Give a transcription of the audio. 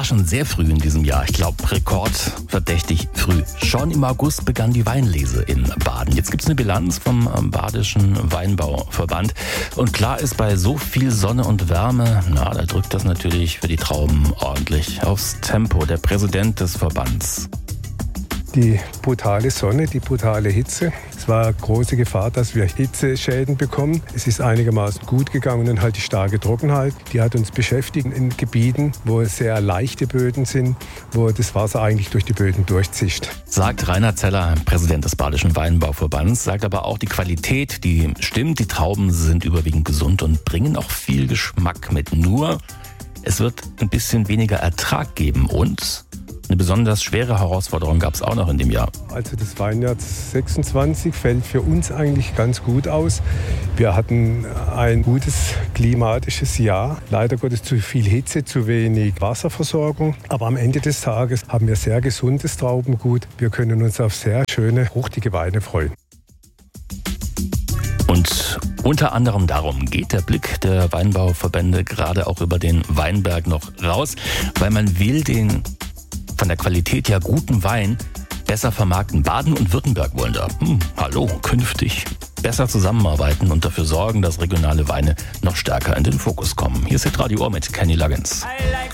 schon sehr früh in diesem Jahr. Ich glaube, rekordverdächtig früh. Schon im August begann die Weinlese in Baden. Jetzt gibt es eine Bilanz vom Badischen Weinbauverband. Und klar ist, bei so viel Sonne und Wärme, da drückt das natürlich für die Trauben ordentlich aufs Tempo. Der Präsident des Verbands. Die brutale Sonne, die brutale Hitze. Es war große Gefahr, dass wir Hitzeschäden bekommen. Es ist einigermaßen gut gegangen und halt die starke Trockenheit. Die hat uns beschäftigt in Gebieten, wo sehr leichte Böden sind, wo das Wasser eigentlich durch die Böden durchzischt. Sagt Rainer Zeller, Präsident des Badischen Weinbauverbands, sagt aber auch, die Qualität, die stimmt, die Trauben sind überwiegend gesund und bringen auch viel Geschmack mit. Nur, es wird ein bisschen weniger Ertrag geben und eine besonders schwere Herausforderung gab es auch noch in dem Jahr. Also das Weinjahr 26 fällt für uns eigentlich ganz gut aus. Wir hatten ein gutes klimatisches Jahr. Leider Gottes zu viel Hitze, zu wenig Wasserversorgung. Aber am Ende des Tages haben wir sehr gesundes Traubengut. Wir können uns auf sehr schöne, fruchtige Weine freuen. Und unter anderem darum geht der Blick der Weinbauverbände gerade auch über den Weinberg noch raus, weil man will den von der Qualität ja guten Wein besser vermarkten. Baden und Württemberg wollen da, künftig besser zusammenarbeiten und dafür sorgen, dass regionale Weine noch stärker in den Fokus kommen. Hier ist Hitradio Ohr mit Kenny Loggins.